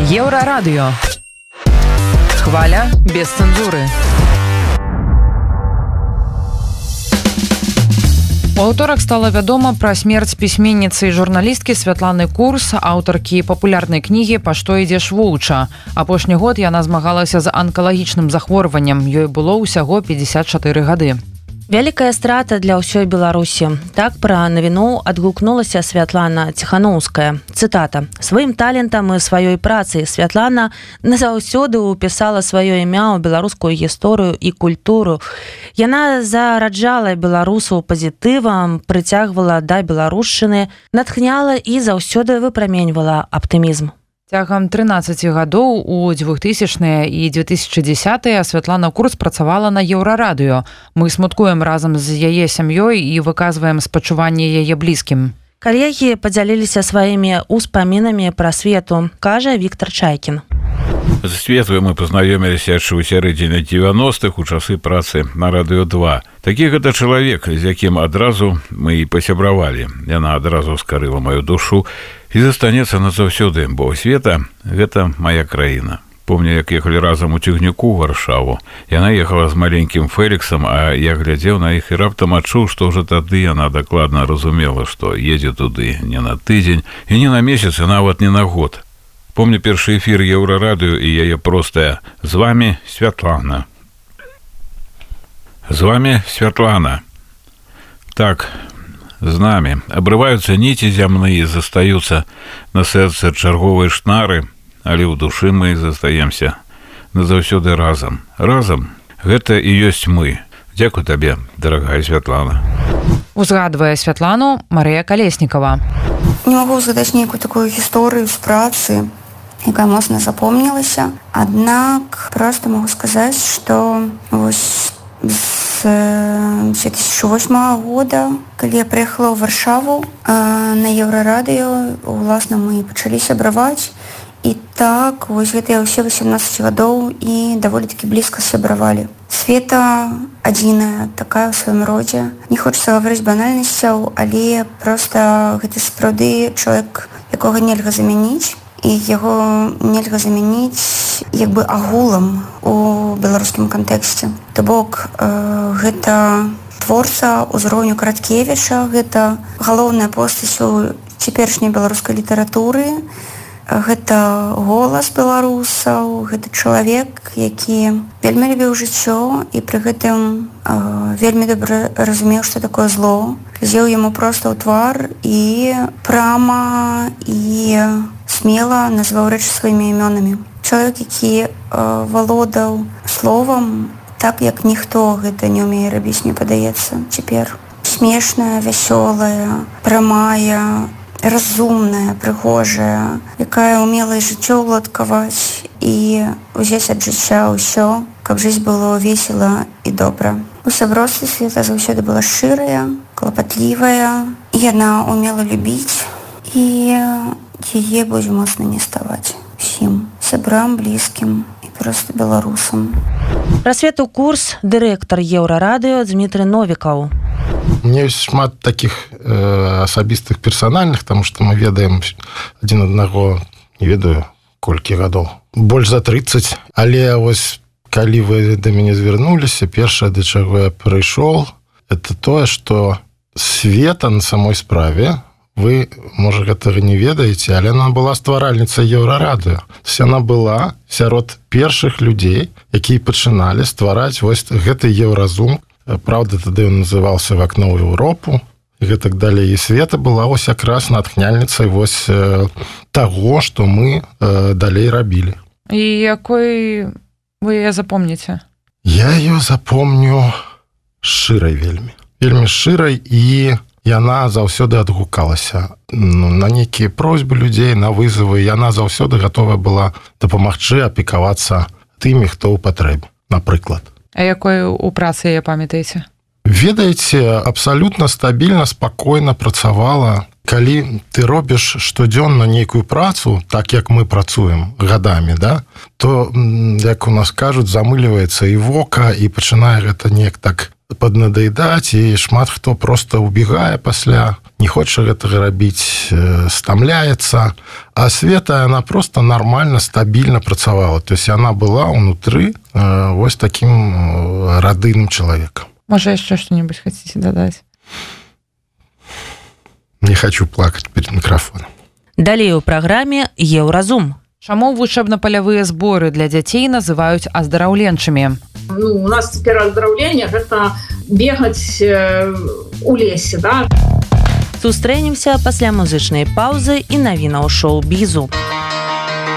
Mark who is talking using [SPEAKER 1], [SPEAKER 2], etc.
[SPEAKER 1] Еўрарадыё. Хваля без цэнзуры. У аўторак стала вядома пра смерць пісьменніцы і журналісткі Святланы Курс, аўтаркі папулярнай кнігі «Па што ідзеш воўча». Апошні год яна змагалася з анкалагічным захворваннем. Ёй было ўсяго 54 гады.
[SPEAKER 2] Вялікая страта для ўсёй Беларусі. Так пра навіну адгукнулася Святлана Ціханоўская. Цытата. «Сваім талентам і сваёй працай Святлана назаўсёды ўпісала сваё імя ў беларускую гісторыю і культуру. Яна зараджала беларусаў пазітывам, прыцягвала да беларушчыны, натхняла і заўсёды выпраменьвала аптымізм».
[SPEAKER 1] Цягам 13 гадоў у 2000-е і 2010-е Святлана Курс працавала на Еўрарадыё. Мы смуткуем разам з яе сям'ёй і выказваем спачуванне яе блізкім.
[SPEAKER 2] Калегі падзяліліся сваімі ўспамінамі пра Свету, кажа Віктор Чайкін.
[SPEAKER 3] З Светлай мы пазнаёміліся яшчэ ў сярэдзіне 90-х у часы працы на Радыё 2. Такі гэта чалавек, з якім адразу мы і пасябравалі. Яна адразу скарыла маю душу і застанецца назаўсёды, бо Света – гэта мая краіна. Помню, як ехалі разам у цягніку ў Варшаву. Яна ехала з маленькім Феліксам, а я глядзеў на іх і раптам адчуў, што ўжо тады яна дакладна разумела, што едзе туды не на тыдзень і не на месяц, і нават не на год. Помню першы эфір Еўрарадыё і яе простая «З вами Святлана». «З вами Святлана». Так, з намі. Абрываюцца ніці зямныя, застаюцца на сэрцы чарговай шнары, але ў душы мы застаемся назаўсёды разам. Разам гэта і ёсць мы. Дзякуй табе, дарагая Святлана.
[SPEAKER 1] Узгадвае Святлану Марыя Калеснікава.
[SPEAKER 4] Не магу згадаць нейкую такую гісторыю з працы, якая моцна запомнілася. Аднак проста магу сказаць, што вось з 2008 года, калі я прыехала ў Варшаву на Еўрарадыё, уласна мы пачалі сябраваць. І так, вось гэтыя ўсе 18 гадоў і даволі-такі блізка сябравалі. Света адзіная, такая ў сваім родзе. Не хочацца гаварыць банальнасцяў, але проста гэта сапраўды чалавек, якога нельга замяніць. І яго нельга замяніць як бы агулам у беларускім кантэксце. То бок, гэта творца ўзроўню Краткевіча, гэта галоўная постаць у цяперашняй беларускай літаратуры, гэта голас беларусаў, гэта чалавек, які вельмі любіў жыццё і пры гэтым вельмі добра разумеў, што такое зло. Глядзеў яму проста ў твар і прама і смела назваў рэчы сваімі імёнамі. Чалавек, які валодаў словам так, як ніхто гэта не ўмее рабіць, мне падаецца цяпер. Смешная, вясёлая, прамая, разумная, прыгожая, якая умела і жыццё ўладкаваць і ўзяць ад жыцця ўсё, каб жыць было весела і добра. У сяброўстве Света заўсёды была шчырая, клапатлівая, яна умела любіць і яе будзе моцна не ставаць усім сябрам, блізкім і проста беларусам.
[SPEAKER 2] Пра Свету Курс дырэктар Еўрарадыё Дмітрый Новікаў.
[SPEAKER 5] У меня есть шмат таких асабістых персанальных, потому что мы ведаем адзін аднаго, не ведаю, колькі гадоў. Больш за 30. Але вось, калі вы да мяне звярнуліся, першае, да чаго я прыйшоў, это тое, што Света на самой справе, вы, можа, гэтага не ведаеце, але она была стваральніцай Еўрарадыё. Яна была сярод першых людзей, якія пачыналі ствараць вось гэты еўразум. Правда, тады ён называўся «В акно ў Еўропу» і гэтак далей. І Света была вось якраз натхняльніцай вось таго, што мы далей рабілі.
[SPEAKER 1] І якой вы яе запомніце?
[SPEAKER 5] Я ее запомню шчырай вельмі. Вельмі шчырай, і яна заўсёды адгукалася на нейкія просьбы людзей, на вызовы. Яна заўсёды гатова была дапамагчы апекавацца тымі, хто ў патрэбе, напрыклад.
[SPEAKER 1] А якой у працы яе памятаеце?
[SPEAKER 5] Ведаеце, абсалютна стабільна, спакойна працавала. Калі ты робіш штодзённа нейкую працу, так як мы працуем гадамі, да, то, як у нас кажуць, замыліваецца і вока, і пачынае гэта неяк так паднадаедаць, і шмат хто проста убегае пасля, не хоча гэтага рабіць, стамляецца. А Света, она просто нормально, стабильно працавала. То есть она была внутри вось таким родным человеком.
[SPEAKER 1] Можа, еще что-нибудь хотите додать?
[SPEAKER 5] Не хочу плакать перед микрофоном.
[SPEAKER 2] Далей у праграме Еўразум.
[SPEAKER 1] Чаму вучэбна-палявыя зборы для дзяцей называюць аздараўленчымі?
[SPEAKER 6] У нас цяпер аздараўленне – гэта бегаць у лесе, да?
[SPEAKER 2] Сустрэнемся пасля музычнай паўзы і навінаў шоу-бізу.